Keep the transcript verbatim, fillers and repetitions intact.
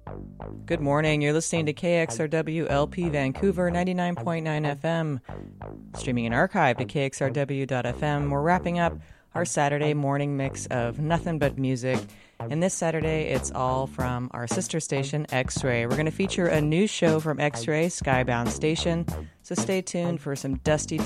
Good morning. You're listening to K X R W L P Vancouver ninety-nine point nine F M, streaming and archived at K X R W dot F M. We're wrapping up our Saturday morning mix of nothing but music. And this Saturday, it's all from our sister station, X-Ray. We're going to feature a new show from X-Ray, Skybound Station. So stay tuned for some dusty